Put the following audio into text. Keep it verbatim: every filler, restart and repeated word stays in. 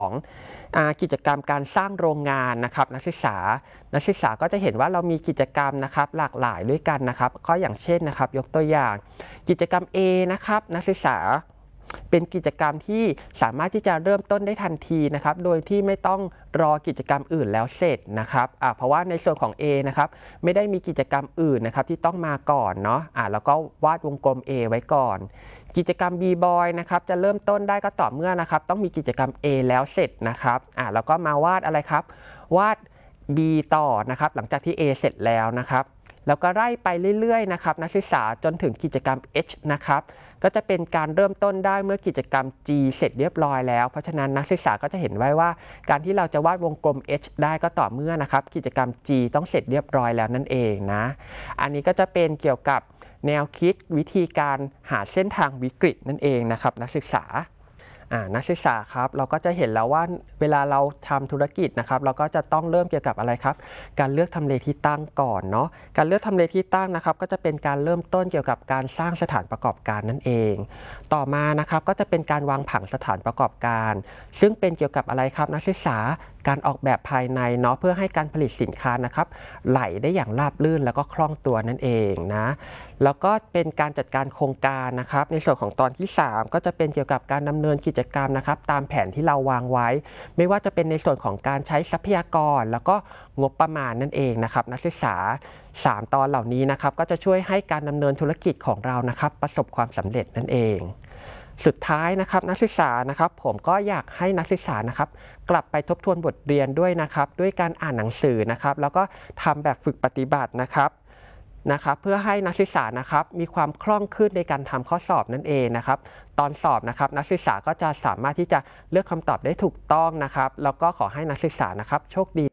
ของกิจกรรมการสร้างโรงงานนะครับนักศึกษานักศึกษาก็จะเห็นว่าเรามีกิจกรรมนะครับหลากหลายด้วยกันนะครับก็อย่างเช่นนะครับยกตัวอย่างกิจกรรม A นะครับนักศึกษาเป็นกิจกรรมที่สามารถที่จะเริ่มต้นได้ทันทีนะครับโดยที่ไม่ต้องรอกิจกรรมอื่นแล้วเสร็จนะครับอ่าเพราะว่าในส่วนของ A นะครับไม่ได้มีกิจกรรมอื่นนะครับที่ต้องมาก่อนเนาะอ่าแล้วก็วาดวงกลม A ไว้ก่อนกิจกรรม B-Boy นะครับจะเริ่มต้นได้ก็ต่อเมื่อนะครับต้องมีกิจกรรม A แล้วเสร็จนะครับอ่าแล้วก็มาวาดอะไรครับวาด B ต่อนะครับหลังจากที่ A เสร็จแล้วนะครับแล้วก็ไล่ไปเรื่อยๆนะครับนักศึกษาจนถึงกิจกรรม H นะครับก็จะเป็นการเริ่มต้นได้เมื่อกิจกรรม G เสร็จเรียบร้อยแล้วเพราะฉะนั้นนักศึกษาก็จะเห็นไว้ว่าการที่เราจะวาดวงกลม H ได้ก็ต่อเมื่อนะครับกิจกรรม G ต้องเสร็จเรียบร้อยแล้วนั่นเองนะอันนี้ก็จะเป็นเกี่ยวกับแนวคิดวิธีการหาเส้นทางวิกฤตนั่นเองนะครับนักศึกษานักศึกษาครับเราก็จะเห็นแล้วว่าเวลาเราทำธุรกิจนะครับเราก็จะต้องเริ่มเกี่ยวกับอะไรครับการเลือกทำเลที่ตั้งก่อนเนาะการเลือกทำเลที่ตั้งนะครับก็จะเป็นการเริ่มต้นเกี่ยวกับการสร้างสถานประกอบการนั่นเองต่อมานะครับก็จะเป็นการวางผังสถานประกอบการซึ่งเป็นเกี่ยวกับอะไรครับนักศึกษาการออกแบบภายในเนาะเพื่อให้การผลิตสินค้านะครับไหลได้อย่างราบรื่นแล้วก็คล่องตัวนั่นเองนะแล้วก็เป็นการจัดการโครงการนะครับในส่วนของตอนที่สามก็จะเป็นเกี่ยวกับการดำเนินกิจกรรมนะครับตามแผนที่เราวางไว้ไม่ว่าจะเป็นในส่วนของการใช้ทรัพยากรแล้วก็งบประมาณนั่นเองนะครับนักศึกษาสามตอนเหล่านี้นะครับก็จะช่วยให้การดำเนินธุรกิจของเรานะครับประสบความสำเร็จนั่นเองสุดท้ายนะครับนักศึกษานะครับผมก็อยากให้นักศึกษานะครับกลับไปทบทวนบทเรียนด้วยนะครับด้วยการอ่านหนังสือนะครับแล้วก็ทำแบบฝึกปฏิบัตินะครับนะครับเพื่อให้นักศึกษานะครับมีความคล่องขึ้นในการทำข้อสอบนั่นเองนะครับตอนสอบนะครับนักศึกษาก็จะสามารถที่จะเลือกคำตอบได้ถูกต้องนะครับแล้วก็ขอให้นักศึกษานะครับโชคดี